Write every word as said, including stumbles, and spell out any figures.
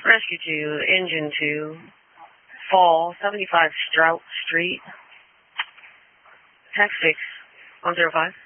Rescue two, Engine two, Fall, seventy-five Strout Street, Tax six, one zero five.